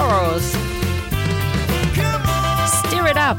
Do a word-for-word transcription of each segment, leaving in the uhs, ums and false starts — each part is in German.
Tomorrows. Stir it up.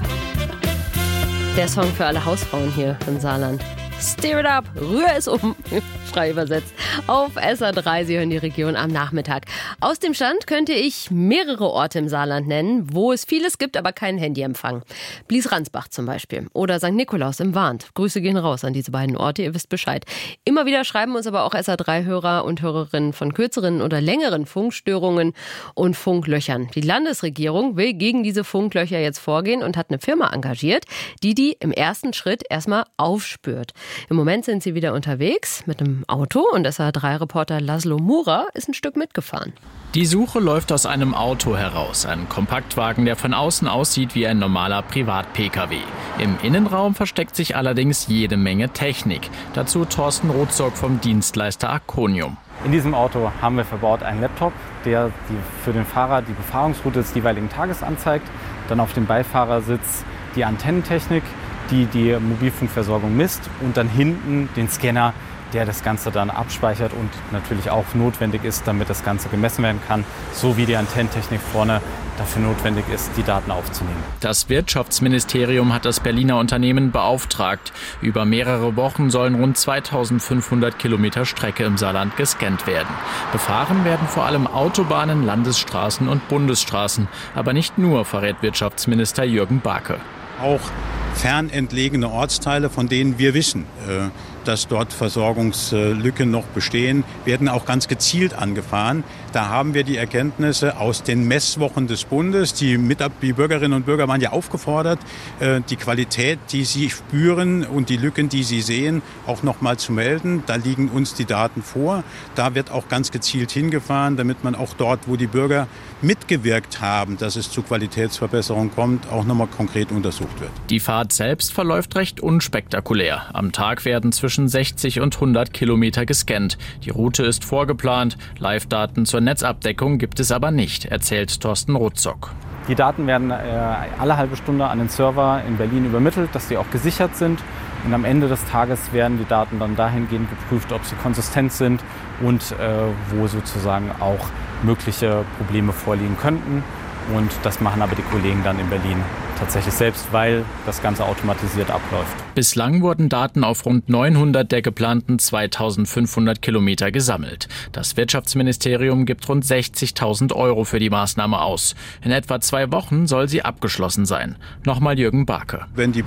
Der Song für alle Hausfrauen hier im Saarland. Stir it up, rühr es um, frei übersetzt, auf S R drei. Sie hören die Region am Nachmittag. Aus dem Stand könnte ich mehrere Orte im Saarland nennen, wo es vieles gibt, aber keinen Handyempfang. Blies-Ransbach zum Beispiel oder Sankt Nikolaus im Warnt. Grüße gehen raus an diese beiden Orte, ihr wisst Bescheid. Immer wieder schreiben uns aber auch S R drei Hörer und Hörerinnen von kürzeren oder längeren Funkstörungen und Funklöchern. Die Landesregierung will gegen diese Funklöcher jetzt vorgehen und hat eine Firma engagiert, die die im ersten Schritt erstmal aufspürt. Im Moment sind sie wieder unterwegs mit einem Auto und S R drei Reporter Laszlo Mura ist ein Stück mitgefahren. Die Suche läuft aus einem Auto heraus, ein Kompaktwagen, der von außen aussieht wie ein normaler Privat-P K W. Im Innenraum versteckt sich allerdings jede Menge Technik. Dazu Thorsten Rotzog vom Dienstleister Arconium. In diesem Auto haben wir verbaut einen Laptop, der die, für den Fahrer die Befahrungsroute des jeweiligen Tages anzeigt. Dann auf dem Beifahrersitz die Antennentechnik, die die Mobilfunkversorgung misst, und dann hinten den Scanner, der das Ganze dann abspeichert und natürlich auch notwendig ist, damit das Ganze gemessen werden kann, so wie die Antennentechnik vorne dafür notwendig ist, die Daten aufzunehmen. Das Wirtschaftsministerium hat das Berliner Unternehmen beauftragt. Über mehrere Wochen sollen rund zweitausendfünfhundert Kilometer Strecke im Saarland gescannt werden. Befahren werden vor allem Autobahnen, Landesstraßen und Bundesstraßen. Aber nicht nur, verrät Wirtschaftsminister Jürgen Barke. Auch fernentlegene Ortsteile, von denen wir wissen, dass dort Versorgungslücken noch bestehen, werden auch ganz gezielt angefahren. Da haben wir die Erkenntnisse aus den Messwochen des Bundes. Die, Mitab- die Bürgerinnen und Bürger waren ja aufgefordert, die Qualität, die sie spüren und die Lücken, die sie sehen, auch noch mal zu melden. Da liegen uns die Daten vor. Da wird auch ganz gezielt hingefahren, damit man auch dort, wo die Bürger mitgewirkt haben, dass es zu Qualitätsverbesserungen kommt, auch noch mal konkret untersucht wird. Die Fahrt selbst verläuft recht unspektakulär. Am Tag werden zwischen sechzig und hundert Kilometer gescannt. Die Route ist vorgeplant. Live-Daten zur Netzabdeckung gibt es aber nicht, erzählt Thorsten Rotzog. Die Daten werden äh, alle halbe Stunde an den Server in Berlin übermittelt, dass sie auch gesichert sind. Und am Ende des Tages werden die Daten dann dahingehend geprüft, ob sie konsistent sind und äh, wo sozusagen auch mögliche Probleme vorliegen könnten. Und das machen aber die Kollegen dann in Berlin tatsächlich selbst, weil das Ganze automatisiert abläuft. Bislang wurden Daten auf rund neunhundert der geplanten zweitausendfünfhundert Kilometer gesammelt. Das Wirtschaftsministerium gibt rund sechzigtausend Euro für die Maßnahme aus. In etwa zwei Wochen soll sie abgeschlossen sein. Nochmal Jürgen Barke. Wenn die